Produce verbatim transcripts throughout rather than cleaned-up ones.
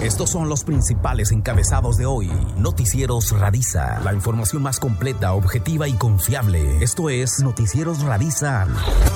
Estos son los principales encabezados de hoy. Noticieros Radiza. La información más completa, objetiva y confiable. Esto es Noticieros Radiza.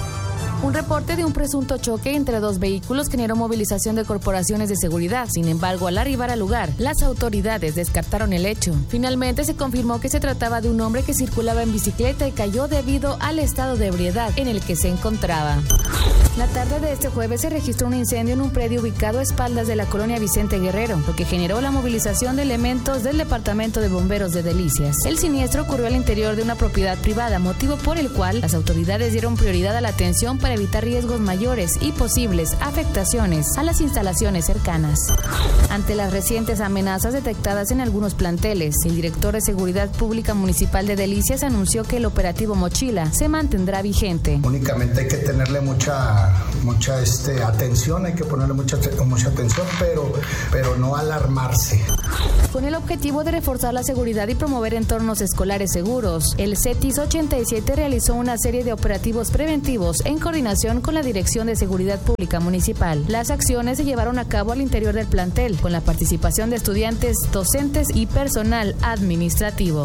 Un reporte de un presunto choque entre dos vehículos generó movilización de corporaciones de seguridad. Sin embargo, al arribar al lugar, las autoridades descartaron el hecho. Finalmente se confirmó que se trataba de un hombre que circulaba en bicicleta y cayó debido al estado de ebriedad en el que se encontraba. La tarde de este jueves se registró un incendio en un predio ubicado a espaldas de la colonia Vicente Guerrero, lo que generó la movilización de elementos del Departamento de Bomberos de Delicias. El siniestro ocurrió al interior de una propiedad privada, motivo por el cual las autoridades dieron prioridad a la atención para evitar riesgos mayores y posibles afectaciones a las instalaciones cercanas. Ante las recientes amenazas detectadas en algunos planteles, el director de Seguridad Pública Municipal de Delicias anunció que el operativo Mochila se mantendrá vigente. Únicamente hay que tenerle mucha, mucha este, atención, hay que ponerle mucha, mucha atención, pero, pero no alarmarse. Con el objetivo de reforzar la seguridad y promover entornos escolares seguros, el CETIS ochenta y siete realizó una serie de operativos preventivos en coordinación con la Dirección de Seguridad Pública Municipal. Las acciones se llevaron a cabo al interior del plantel, con la participación de estudiantes, docentes y personal administrativo.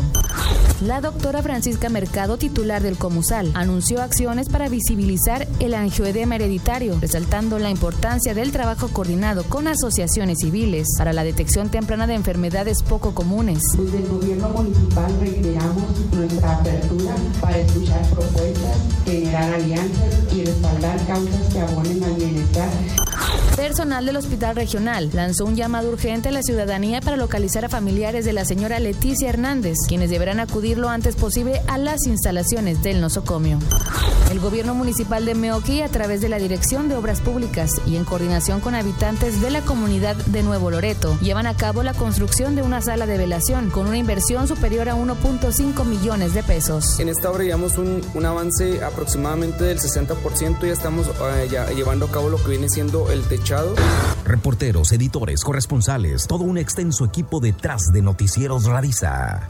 La doctora Francisca Mercado, titular del Comusal, anunció acciones para visibilizar el angioedema hereditario, resaltando la importancia del trabajo coordinado con asociaciones civiles para la detección temprana de enfermedades poco comunes. Desde el gobierno municipal reiteramos nuestra apertura para escuchar propuestas, generar alianzas y respaldar causas que abonen al bienestar. Personal del Hospital Regional lanzó un llamado urgente a la ciudadanía para localizar a familiares de la señora Leticia Hernández, quienes deberán acudir lo antes posible a las instalaciones del nosocomio. El gobierno municipal de Meoqui, a través de la Dirección de Obras Públicas y en coordinación con habitantes de la comunidad de Nuevo Loreto, llevan a cabo la construcción de una sala de velación con una inversión superior a uno punto cinco millones de pesos. En esta obra llevamos un, un avance aproximadamente del sesenta por ciento y estamos uh, ya llevando a cabo lo que viene siendo el techado. Reporteros, editores, corresponsales, todo un extenso equipo detrás de Noticieros Radiza.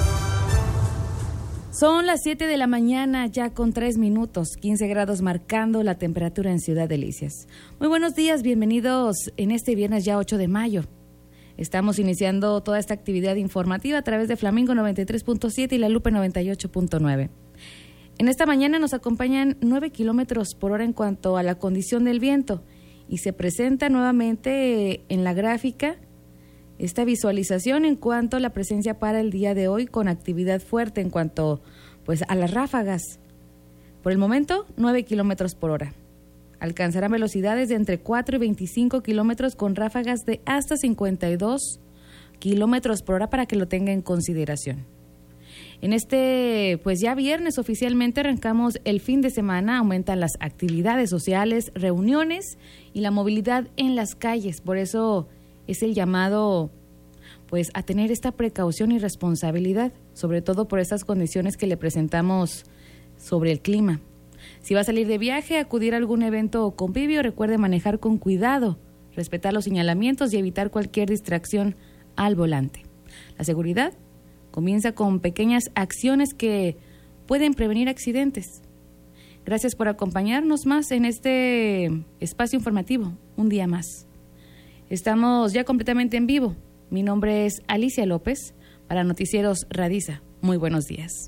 Son las siete de la mañana, ya con tres minutos, quince grados marcando la temperatura en Ciudad Delicias. Muy buenos días, bienvenidos en este viernes ya ocho de mayo. Estamos iniciando toda esta actividad informativa a través de Flamingo noventa y tres punto siete y La Lupe noventa y ocho punto nueve. En esta mañana nos acompañan nueve kilómetros por hora en cuanto a la condición del viento y se presenta nuevamente en la gráfica esta visualización en cuanto a la presencia para el día de hoy con actividad fuerte en cuanto pues a las ráfagas. Por el momento, nueve kilómetros por hora. Alcanzarán velocidades de entre cuatro y veinticinco kilómetros con ráfagas de hasta cincuenta y dos kilómetros por hora para que lo tenga en consideración. En este, pues ya viernes oficialmente arrancamos el fin de semana, aumentan las actividades sociales, reuniones y la movilidad en las calles. Por eso es el llamado pues a tener esta precaución y responsabilidad, sobre todo por esas condiciones que le presentamos sobre el clima. Si va a salir de viaje, acudir a algún evento o convivio, recuerde manejar con cuidado, respetar los señalamientos y evitar cualquier distracción al volante. La seguridad comienza con pequeñas acciones que pueden prevenir accidentes. Gracias por acompañarnos más en este espacio informativo, un día más. Estamos ya completamente en vivo. Mi nombre es Alicia López para Noticieros Radiza. Muy buenos días.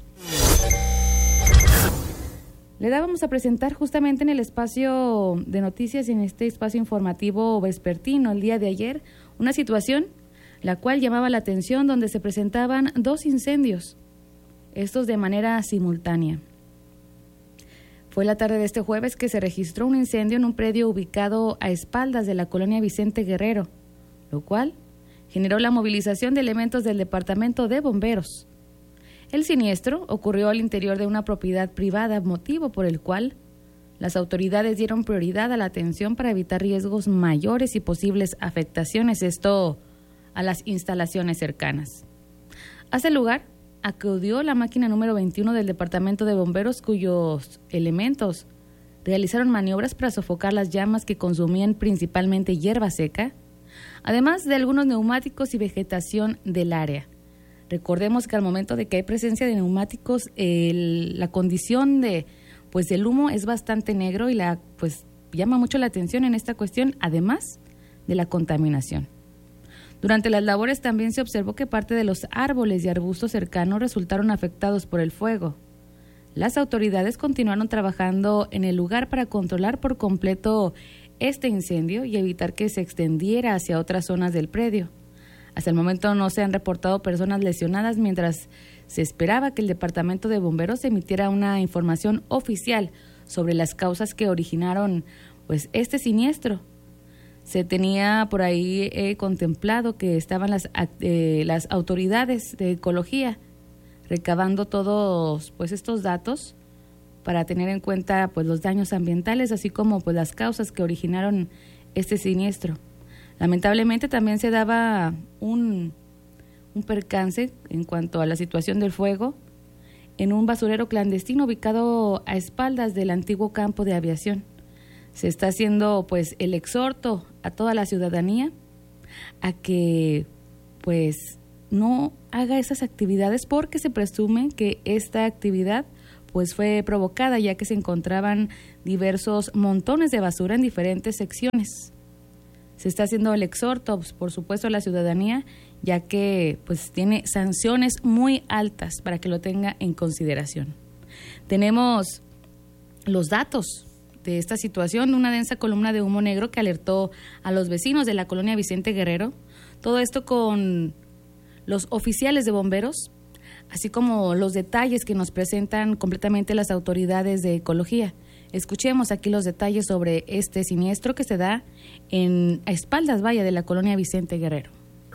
Le dábamos a presentar justamente en el espacio de noticias y en este espacio informativo vespertino el día de ayer una situación la cual llamaba la atención donde se presentaban dos incendios, estos de manera simultánea. Fue la tarde de este jueves que se registró un incendio en un predio ubicado a espaldas de la colonia Vicente Guerrero, lo cual generó la movilización de elementos del Departamento de Bomberos. El siniestro ocurrió al interior de una propiedad privada, motivo por el cual las autoridades dieron prioridad a la atención para evitar riesgos mayores y posibles afectaciones, esto a las instalaciones cercanas. A ese lugar acudió la máquina número veintiuno del Departamento de Bomberos, cuyos elementos realizaron maniobras para sofocar las llamas que consumían principalmente hierba seca, además de algunos neumáticos y vegetación del área. Recordemos que al momento de que hay presencia de neumáticos, el, la condición de pues del humo es bastante negro y la pues llama mucho la atención en esta cuestión, además de la contaminación. Durante las labores también se observó que parte de los árboles y arbustos cercanos resultaron afectados por el fuego. Las autoridades continuaron trabajando en el lugar para controlar por completo este incendio y evitar que se extendiera hacia otras zonas del predio. Hasta el momento no se han reportado personas lesionadas, mientras se esperaba que el Departamento de Bomberos emitiera una información oficial sobre las causas que originaron pues este siniestro. Se tenía por ahí eh, contemplado que estaban las, eh, las autoridades de ecología recabando todos pues estos datos para tener en cuenta pues los daños ambientales, así como pues las causas que originaron este siniestro. Lamentablemente también se daba un, un percance en cuanto a la situación del fuego en un basurero clandestino ubicado a espaldas del antiguo campo de aviación. Se está haciendo pues el exhorto a toda la ciudadanía a que pues no haga esas actividades, porque se presume que esta actividad pues fue provocada ya que se encontraban diversos montones de basura en diferentes secciones. Se está haciendo el exhorto, pues, por supuesto, a la ciudadanía, ya que pues tiene sanciones muy altas para que lo tenga en consideración. Tenemos los datos de esta situación, una densa columna de humo negro que alertó a los vecinos de la colonia Vicente Guerrero. Todo esto con los oficiales de bomberos, así como los detalles que nos presentan completamente las autoridades de ecología. Escuchemos aquí los detalles sobre este siniestro que se da en a espaldas, vaya, de la colonia Vicente Guerrero.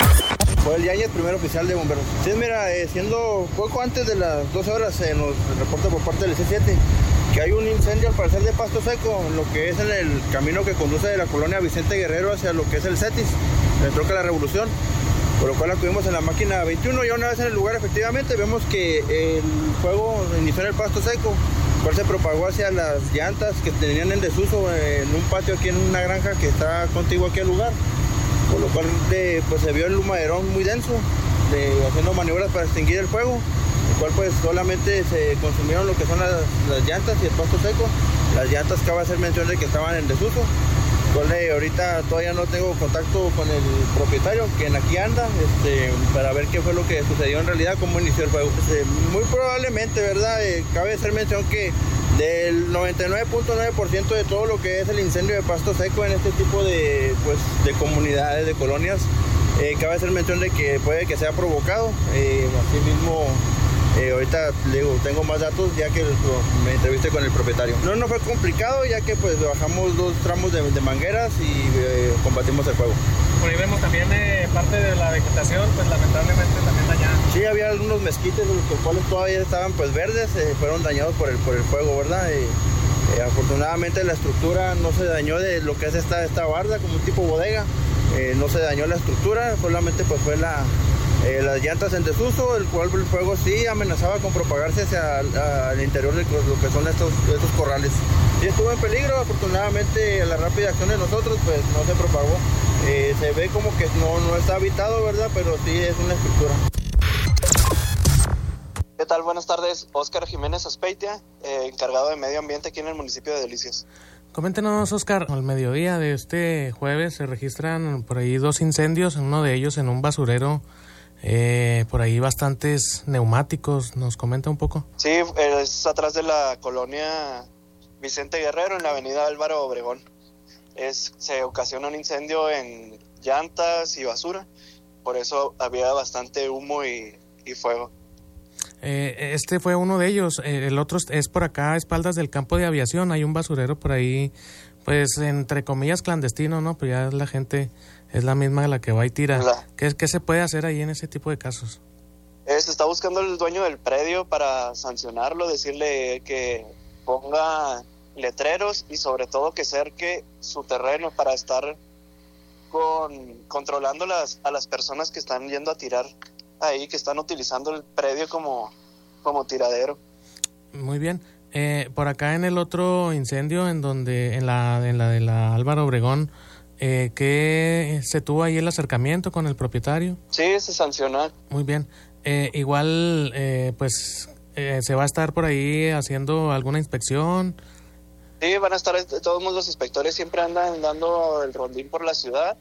Joel Yáñez, primer oficial de bomberos. Sí, mira, eh, siendo poco antes de las doce horas se nos reporta por parte del C siete que hay un incendio al parecer de pasto seco, en lo que es en el camino que conduce de la colonia Vicente Guerrero hacia lo que es el CETIS, el Troque de la Revolución. Por lo cual acudimos en la máquina veintiuno y una vez en el lugar efectivamente vemos que el fuego inició en el pasto seco, el cual se propagó hacia las llantas que tenían en desuso en un patio aquí en una granja que está contigua aquí al lugar. Por lo cual de, pues, se vio el humaderón muy denso, de, haciendo maniobras para extinguir el fuego, el cual pues solamente se consumieron lo que son las, las llantas y el pasto seco. Las llantas cabe hacer mención de que estaban en desuso. Pues, ahorita todavía no tengo contacto con el propietario, quien aquí anda, este, para ver qué fue lo que sucedió en realidad, cómo inició el fuego. Este, muy probablemente, ¿verdad? Eh, cabe hacer mención que del noventa y nueve punto nueve por ciento de todo lo que es el incendio de pasto seco en este tipo de, pues, de comunidades, de colonias, eh, cabe hacer mención de que puede que sea provocado. Eh, asimismo, Eh, ahorita le digo, tengo más datos ya que me entrevisté con el propietario. No, no fue complicado ya que pues bajamos dos tramos de, de mangueras y eh, combatimos el fuego. Por ahí vemos también eh, parte de la vegetación, pues lamentablemente también dañada. Sí, había algunos mezquites, los cuales todavía estaban pues verdes, eh, fueron dañados por el, por el fuego, ¿verdad? Eh, eh, afortunadamente la estructura no se dañó de lo que es esta, esta barda, como un tipo bodega. Eh, no se dañó la estructura, solamente pues fue la... Eh, las llantas en desuso, el cual el fuego sí amenazaba con propagarse hacia al interior de lo que son estos, estos corrales. Sí estuvo en peligro, afortunadamente a la rápida acción de nosotros pues no se propagó. Eh, se ve como que no, no está habitado, ¿verdad? Pero sí es una estructura. ¿Qué tal? Buenas tardes, Óscar Jiménez Aspeitia, eh, encargado de medio ambiente aquí en el municipio de Delicias. Coméntenos, Óscar, al mediodía de este jueves se registran por ahí dos incendios, uno de ellos en un basurero. Eh, por ahí bastantes neumáticos, ¿nos comenta un poco? Sí, es atrás de la colonia Vicente Guerrero, en la avenida Álvaro Obregón. Es, se ocasiona un incendio en llantas y basura, por eso había bastante humo y, y fuego. Eh, este fue uno de ellos, eh, el otro es por acá a espaldas del campo de aviación, hay un basurero por ahí, pues entre comillas clandestino, ¿no? Pues ya la gente es la misma la que va y tira. ¿Qué, ¿Qué se puede hacer ahí en ese tipo de casos? Eh, se está buscando el dueño del predio para sancionarlo, decirle que ponga letreros y sobre todo que cerque su terreno para estar con controlando las, a las personas que están yendo a tirar ahí, que están utilizando el predio como, como tiradero. Muy bien. Eh, por acá en el otro incendio, en donde en la, en la de la Álvaro Obregón, Eh, ¿qué se tuvo ahí el acercamiento con el propietario? Sí, se sancionó. Muy bien. Eh, igual, eh, pues, eh, ¿se va a estar por ahí haciendo alguna inspección? Sí, van a estar, todos los inspectores siempre andan dando el rondín por la ciudad,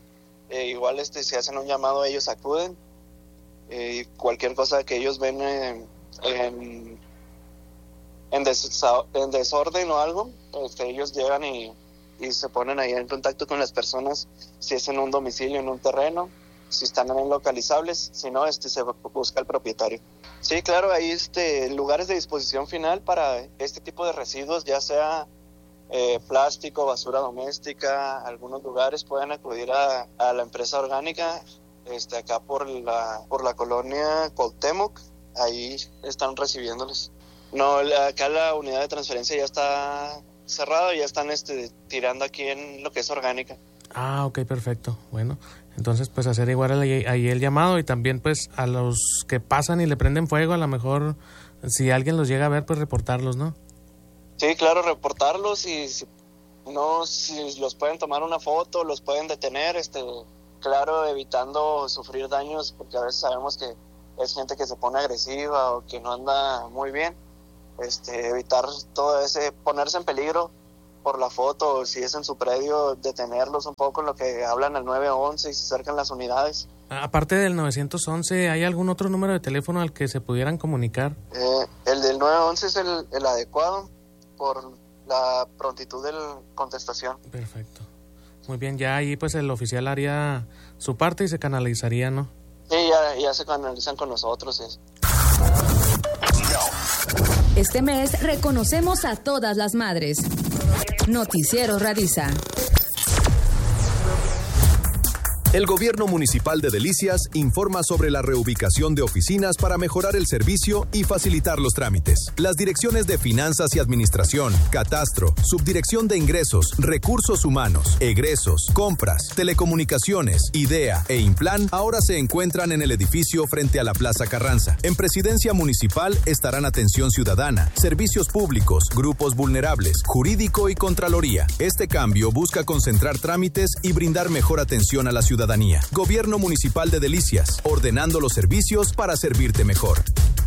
eh, igual este, si hacen un llamado ellos acuden, eh, cualquier cosa que ellos ven eh, en, en, des, en desorden o algo, este, ellos llegan y, y se ponen ahí en contacto con las personas, si es en un domicilio, en un terreno, si están localizables, si no, este, se busca el propietario. Sí, claro, hay este, lugares de disposición final para este tipo de residuos, ya sea eh, plástico, basura doméstica. Algunos lugares pueden acudir a, a la empresa orgánica, este, acá por la, por la colonia Cuauhtémoc, ahí están recibiéndoles. No, la, acá la unidad de transferencia ya está cerrada, ya están este, tirando aquí en lo que es orgánica. Ah, ok, perfecto. Bueno, entonces pues hacer igual ahí, ahí el llamado, y también pues a los que pasan y le prenden fuego, a lo mejor si alguien los llega a ver, pues reportarlos, ¿no? Sí, claro, reportarlos, y si no, si los pueden tomar una foto, los pueden detener, este, claro, evitando sufrir daños, porque a veces sabemos que es gente que se pone agresiva o que no anda muy bien, este, evitar todo ese, ponerse en peligro por la foto, o si es en su predio, detenerlos un poco en lo que hablan al nueve once y se acercan las unidades. Aparte del nueve once, ¿hay algún otro número de teléfono al que se pudieran comunicar? Eh, el del nueve once es el, el adecuado por la prontitud de la contestación. Perfecto. Muy bien, ya ahí pues el oficial haría su parte y se canalizaría, ¿no? Sí, ya, ya se canalizan con nosotros. Sí. Este mes reconocemos a todas las madres. Noticiero Radiza. El Gobierno Municipal de Delicias informa sobre la reubicación de oficinas para mejorar el servicio y facilitar los trámites. Las direcciones de Finanzas y Administración, Catastro, Subdirección de Ingresos, Recursos Humanos, Egresos, Compras, Telecomunicaciones, IDEA e Implan ahora se encuentran en el edificio frente a la Plaza Carranza. En Presidencia Municipal estarán Atención Ciudadana, Servicios Públicos, Grupos Vulnerables, Jurídico y Contraloría. Este cambio busca concentrar trámites y brindar mejor atención a la ciudadanía. Ciudadanía. Gobierno Municipal de Delicias, ordenando los servicios para servirte mejor.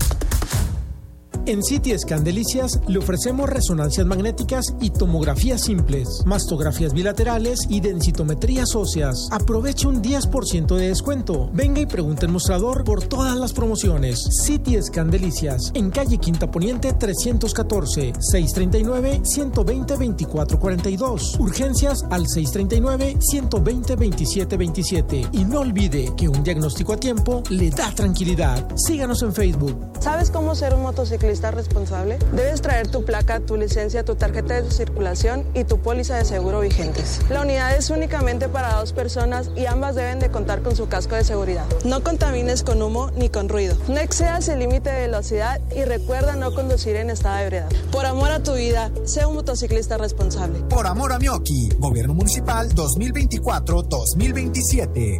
En C T Scan Delicias le ofrecemos resonancias magnéticas y tomografías simples, mastografías bilaterales y densitometrías óseas. Aproveche un diez por ciento de descuento. Venga y pregunte en mostrador por todas las promociones. C T Scan Delicias, en calle Quinta Poniente trescientos catorce, seiscientos treinta y nueve, ciento veinte, veinticuatro cuarenta y dos. Urgencias al seiscientos treinta y nueve, ciento veinte, veintisiete veintisiete. Y no olvide que un diagnóstico a tiempo le da tranquilidad. Síganos en Facebook. ¿Sabes cómo ser un motociclista responsable? Debes traer tu placa, tu licencia, tu tarjeta de circulación y tu póliza de seguro vigentes. La unidad es únicamente para dos personas y ambas deben de contar con su casco de seguridad. No contamines con humo ni con ruido. No excedas el límite de velocidad y recuerda no conducir en estado de ebriedad. Por amor a tu vida, sé un motociclista responsable. Por amor a Mioki, Gobierno Municipal dos mil veinticuatro a dos mil veintisiete.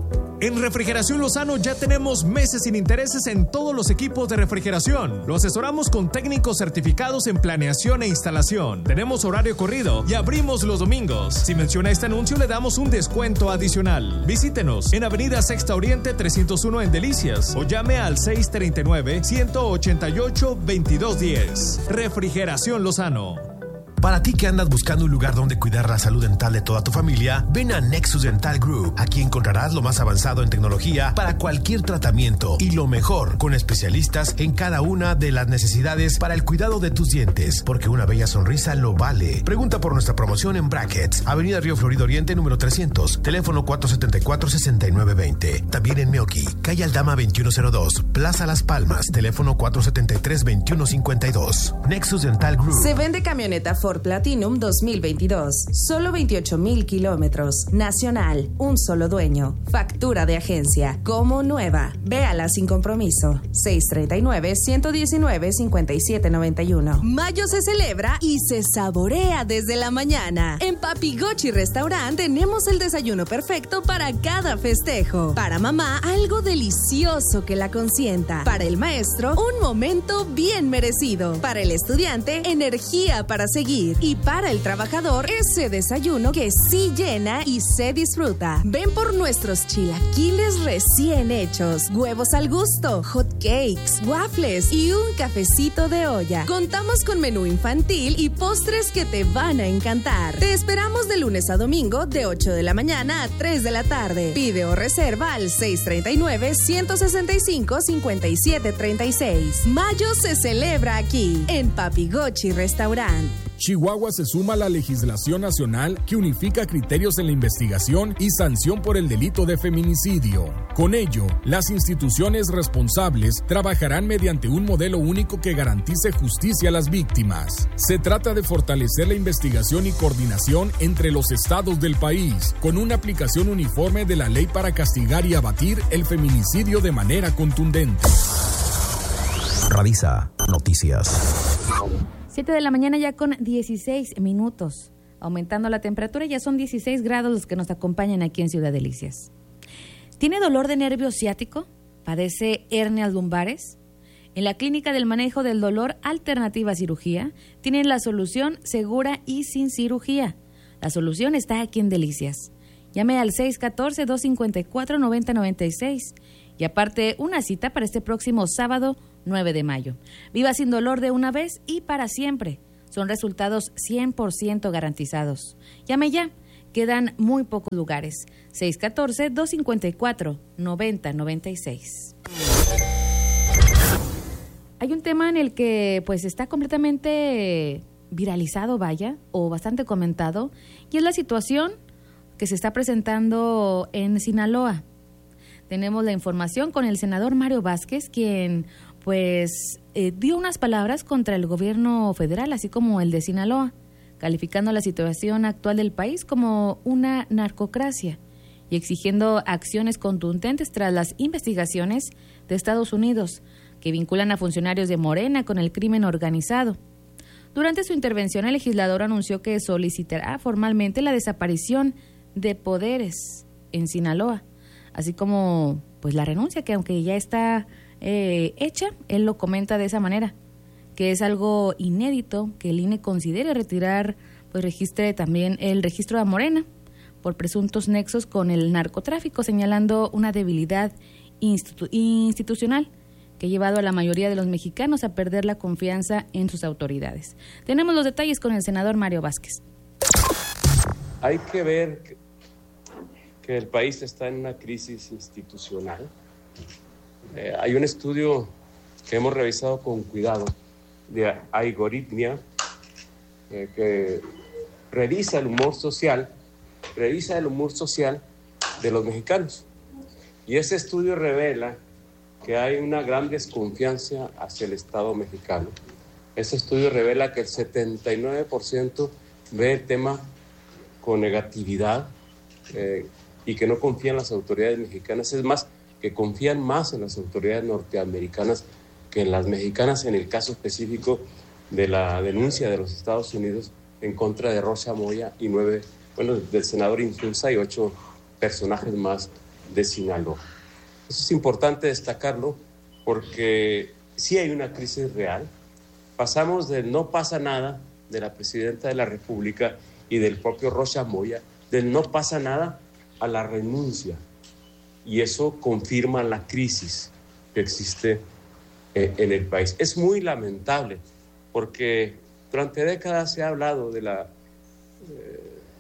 En Refrigeración Lozano ya tenemos meses sin intereses en todos los equipos de refrigeración. Lo asesoramos con técnicos certificados en planeación e instalación. Tenemos horario corrido y abrimos los domingos. Si menciona este anuncio le damos un descuento adicional. Visítenos en Avenida Sexta Oriente trescientos uno en Delicias o llame al seis treinta y nueve, ciento ochenta y ocho, veintidós diez. Refrigeración Lozano. Para ti que andas buscando un lugar donde cuidar la salud dental de toda tu familia, ven a Nexus Dental Group. Aquí encontrarás lo más avanzado en tecnología para cualquier tratamiento y lo mejor, con especialistas en cada una de las necesidades para el cuidado de tus dientes, porque una bella sonrisa lo vale. Pregunta por nuestra promoción en Brackets, Avenida Río Florido Oriente número trescientos, teléfono cuatro siete cuatro, seis nueve dos cero. También en Meoki, calle Aldama veintiuno cero dos, Plaza Las Palmas, teléfono cuatro siete tres, veintiuno cincuenta y dos. Nexus Dental Group. Se vende camioneta Ford Platinum dos mil veintidós, solo veintiocho mil kilómetros, nacional, un solo dueño, factura de agencia, como nueva. Véala sin compromiso. seis treinta y nueve, ciento diecinueve, cincuenta y siete noventa y uno. Mayo se celebra y se saborea desde la mañana. En Papi Gochi Restaurant tenemos el desayuno perfecto para cada festejo. Para mamá, algo delicioso que la consienta. Para el maestro, un momento bien merecido. Para el estudiante, energía para seguir. vivir. Y para el trabajador, ese desayuno que sí llena y se disfruta. Ven por nuestros chilaquiles recién hechos, huevos al gusto, hot cakes, waffles y un cafecito de olla. Contamos con menú infantil y postres que te van a encantar. Te esperamos de lunes a domingo de ocho de la mañana a tres de la tarde. Pide o reserva al seis tres nueve, uno seis cinco, cinco siete tres seis. Mayo se celebra aquí, en Papi Gochi Restaurant. Chihuahua se suma a la legislación nacional que unifica criterios en la investigación y sanción por el delito de feminicidio. Con ello, las instituciones responsables trabajarán mediante un modelo único que garantice justicia a las víctimas. Se trata de fortalecer la investigación y coordinación entre los estados del país, con una aplicación uniforme de la ley para castigar y abatir el feminicidio de manera contundente. Radisa Noticias. siete de la mañana ya con dieciséis minutos. Aumentando la temperatura, ya son dieciséis grados los que nos acompañan aquí en Ciudad Delicias. ¿Tiene dolor de nervio ciático? ¿Padece hernias lumbares? En la Clínica del Manejo del Dolor Alternativa Cirugía tienen la solución segura y sin cirugía. La solución está aquí en Delicias. Llame al seis uno cuatro, dos cinco cuatro, nueve cero nueve seis y aparte una cita para este próximo sábado nueve de mayo. Viva sin dolor de una vez y para siempre. Son resultados cien por ciento garantizados. Llame ya. Quedan muy pocos lugares. seis uno cuatro, dos cinco cuatro, nueve cero nueve seis. Hay un tema en el que pues está completamente viralizado, vaya, o bastante comentado, y es la situación que se está presentando en Sinaloa. Tenemos la información con el senador Mario Vázquez, quien pues eh, dio unas palabras contra el gobierno federal, así como el de Sinaloa, calificando la situación actual del país como una narcocracia y exigiendo acciones contundentes tras las investigaciones de Estados Unidos que vinculan a funcionarios de Morena con el crimen organizado. Durante su intervención, el legislador anunció que solicitará formalmente la desaparición de poderes en Sinaloa, así como pues la renuncia, que aunque ya está eh, hecha, él lo comenta de esa manera, que es algo inédito que el I N E considere retirar, pues registre también el registro de Morena por presuntos nexos con el narcotráfico, señalando una debilidad institu- institucional que ha llevado a la mayoría de los mexicanos a perder la confianza en sus autoridades. Tenemos los detalles con el senador Mario Vázquez. Hay que ver que, que el país está en una crisis institucional. Eh, hay un estudio que hemos revisado con cuidado de algoritmia eh, que revisa el humor social, revisa el humor social de los mexicanos. Y ese estudio revela que hay una gran desconfianza hacia el Estado mexicano. Ese estudio revela que el setenta y nueve por ciento ve el tema con negatividad eh, y que no confían en las autoridades mexicanas. Es más, que confían más en las autoridades norteamericanas que en las mexicanas, en el caso específico de la denuncia de los Estados Unidos en contra de Rocha Moya y nueve, bueno, del senador Insulza y ocho personajes más de Sinaloa. Eso es importante destacarlo porque sí hay una crisis real. Pasamos del no pasa nada de la presidenta de la República y del propio Rocha Moya, del no pasa nada a la renuncia. Y eso confirma la crisis que existe eh, en el país. Es muy lamentable porque durante décadas se ha hablado de la, eh,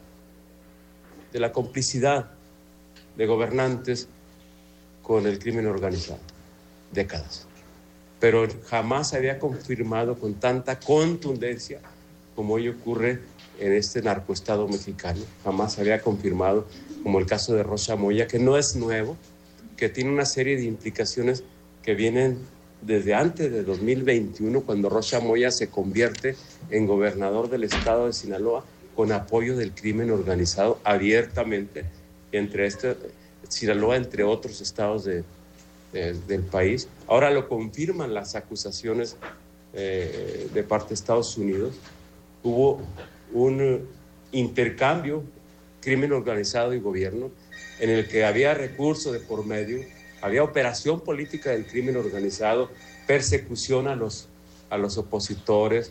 de la complicidad de gobernantes con el crimen organizado, décadas. Pero jamás se había confirmado con tanta contundencia como hoy ocurre en este narcoestado mexicano. Jamás se había confirmado como el caso de Rocha Moya, que no es nuevo, que tiene una serie de implicaciones que vienen desde antes de dos mil veintiuno, cuando Rocha Moya se convierte en gobernador del estado de Sinaloa con apoyo del crimen organizado abiertamente entre este Sinaloa, entre otros estados de, de, del país. Ahora lo confirman las acusaciones eh, de parte de Estados Unidos. Hubo un intercambio, crimen organizado y gobierno, en el que había recursos de por medio, había operación política del crimen organizado, persecución a los, a los opositores,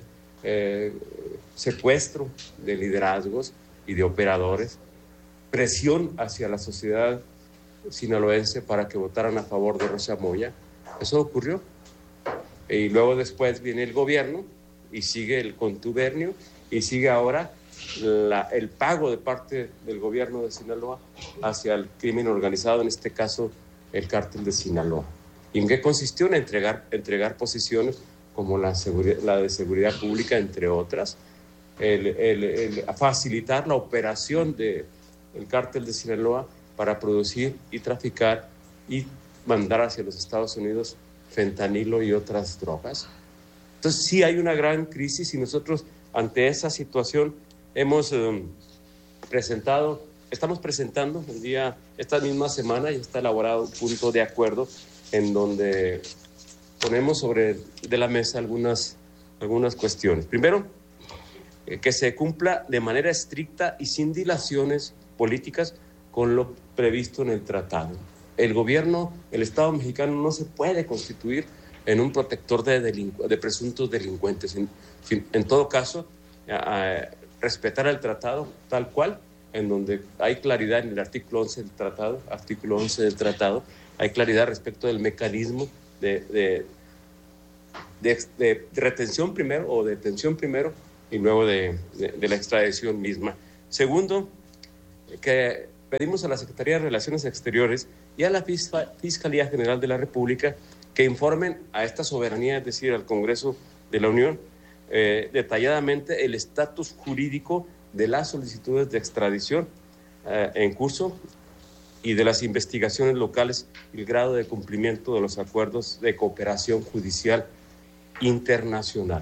eh, secuestro de liderazgos y de operadores, presión hacia la sociedad sinaloense para que votaran a favor de Rosa Moya. Eso ocurrió. Y luego después viene el gobierno y sigue el contubernio y sigue ahora la, el pago de parte del gobierno de Sinaloa hacia el crimen organizado, en este caso el cártel de Sinaloa. ¿Y en qué consistió? En entregar, entregar posiciones como la, seguridad, la de seguridad pública, entre otras, el, el, el facilitar la operación del cártel de Sinaloa para producir y traficar y mandar hacia los Estados Unidos fentanilo y otras drogas. Entonces sí hay una gran crisis y nosotros ante esa situación hemos eh, presentado, estamos presentando el día, esta misma semana ya está elaborado un punto de acuerdo en donde ponemos sobre de la mesa algunas, algunas cuestiones. Primero, eh, que se cumpla de manera estricta y sin dilaciones políticas con lo previsto en el tratado. El gobierno, el Estado mexicano no se puede constituir en un protector de, delincu- de presuntos delincuentes. En, fin, en todo caso, a, a respetar el tratado tal cual, en donde hay claridad en el artículo once del tratado, artículo once del tratado, hay claridad respecto del mecanismo de, de, de, de, de retención primero o de detención primero y luego de, de, de la extradición misma. Segundo, que pedimos a la Secretaría de Relaciones Exteriores y a la Fiscalía General de la República que informen a esta soberanía, es decir, al Congreso de la Unión, eh, detalladamente el estatus jurídico de las solicitudes de extradición eh, en curso y de las investigaciones locales y el grado de cumplimiento de los acuerdos de cooperación judicial internacional.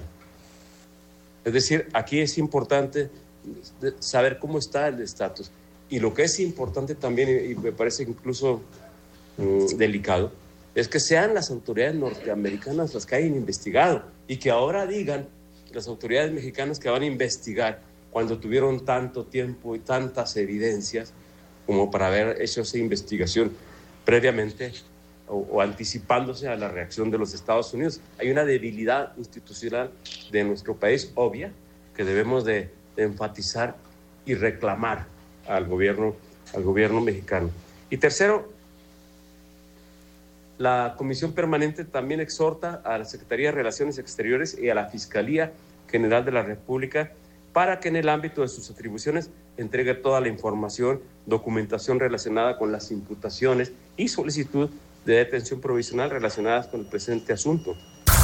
Es decir, aquí es importante saber cómo está el estatus. Y lo que es importante también, y me parece incluso um, delicado, es que sean las autoridades norteamericanas las que hayan investigado y que ahora digan las autoridades mexicanas que van a investigar cuando tuvieron tanto tiempo y tantas evidencias como para haber hecho esa investigación previamente o, o anticipándose a la reacción de los Estados Unidos. Hay una debilidad institucional de nuestro país obvia que debemos de, de enfatizar y reclamar al gobierno, al gobierno mexicano. Y tercero, la Comisión Permanente también exhorta a la Secretaría de Relaciones Exteriores y a la Fiscalía General de la República para que en el ámbito de sus atribuciones entregue toda la información, documentación relacionada con las imputaciones y solicitud de detención provisional relacionadas con el presente asunto.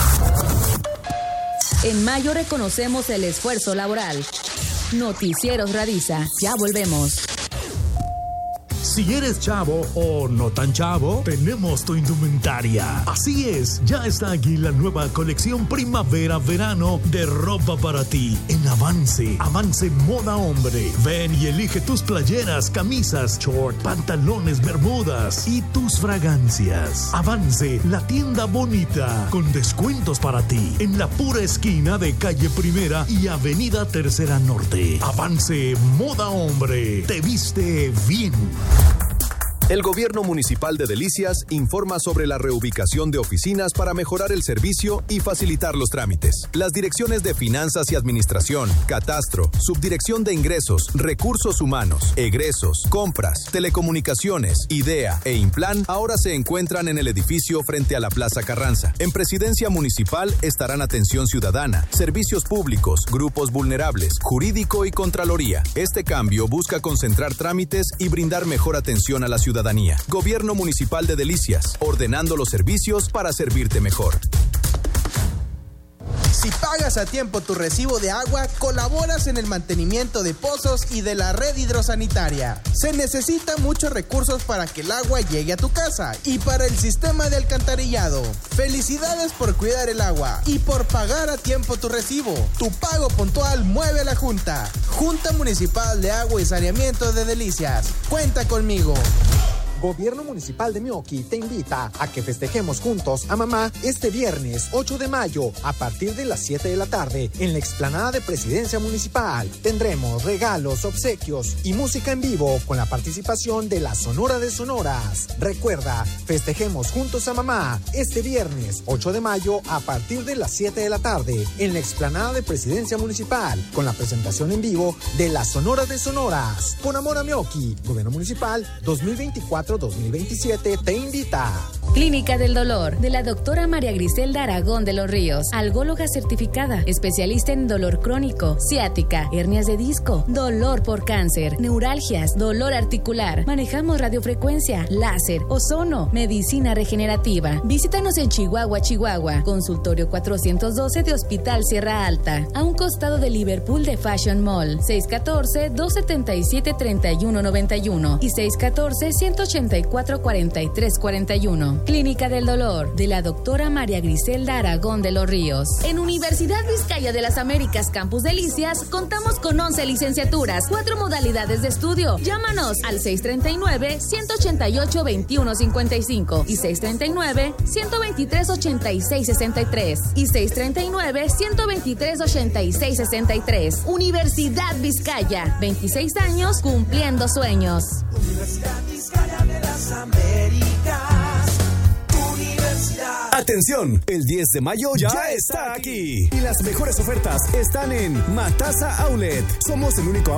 En mayo reconocemos el esfuerzo laboral. Noticieros Radiza, ya volvemos. Si eres chavo o no tan chavo, tenemos tu indumentaria. Así es, ya está aquí la nueva colección primavera-verano de ropa para ti en Avance. Avance Moda Hombre. Ven y elige tus playeras, camisas, short, pantalones, bermudas y tus fragancias. Avance, la tienda bonita, con descuentos para ti en la pura esquina de Calle Primera y Avenida Tercera Norte. Avance Moda Hombre. Te viste bien. El Gobierno Municipal de Delicias informa sobre la reubicación de oficinas para mejorar el servicio y facilitar los trámites. Las direcciones de Finanzas y Administración, Catastro, Subdirección de Ingresos, Recursos Humanos, Egresos, Compras, Telecomunicaciones, IDEA e Implan ahora se encuentran en el edificio frente a la Plaza Carranza. En Presidencia Municipal estarán Atención Ciudadana, Servicios Públicos, Grupos Vulnerables, Jurídico y Contraloría. Este cambio busca concentrar trámites y brindar mejor atención a la ciudadanía. Gobierno Municipal de Delicias, ordenando los servicios para servirte mejor. Si pagas a tiempo tu recibo de agua, colaboras en el mantenimiento de pozos y de la red hidrosanitaria. Se necesitan muchos recursos para que el agua llegue a tu casa y para el sistema de alcantarillado. Felicidades por cuidar el agua y por pagar a tiempo tu recibo. Tu pago puntual mueve a la Junta. Junta Municipal de Agua y Saneamiento de Delicias. Cuenta conmigo. Gobierno Municipal de Meoqui te invita a que festejemos juntos a mamá este viernes ocho de mayo a partir de las siete de la tarde en la explanada de Presidencia Municipal. Tendremos regalos, obsequios y música en vivo con la participación de la Sonora de Sonoras. Recuerda, festejemos juntos a mamá este viernes ocho de mayo a partir de las siete de la tarde en la explanada de Presidencia Municipal con la presentación en vivo de la Sonora de Sonoras. Con amor a Meoqui, Gobierno Municipal dos mil veinticuatro dos mil veintisiete te invita. Clínica del Dolor, de la doctora María Griselda Aragón de los Ríos, algóloga certificada, especialista en dolor crónico, ciática, hernias de disco, dolor por cáncer, neuralgias, dolor articular. Manejamos radiofrecuencia, láser, ozono, medicina regenerativa. Visítanos en Chihuahua, Chihuahua, consultorio cuatrocientos doce de Hospital Sierra Alta, a un costado de Liverpool de Fashion Mall, seis uno cuatro, dos siete siete, tres uno nueve uno y seis uno cuatro, uno ocho cuatro, cuatro tres cuatro uno. Clínica del Dolor, de la doctora María Griselda Aragón de los Ríos. En Universidad Vizcaya de las Américas Campus Delicias contamos con once licenciaturas, cuatro modalidades de estudio. Llámanos al seis tres nueve, uno ocho ocho, dos uno cinco cinco y seis tres nueve, uno dos tres, ocho seis seis tres y seis tres nueve, uno dos tres, ocho seis seis tres. Universidad Vizcaya, veintiséis años cumpliendo sueños. Universidad Vizcaya de las Américas. Universidad. Atención, el diez de mayo ya, ya está aquí. Y las mejores ofertas están en Matasa Outlet. Somos el único